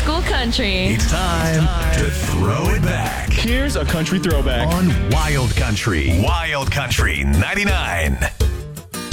school country. It's time to throw it back Here's a country throwback on Wild Country. Wild Country 99.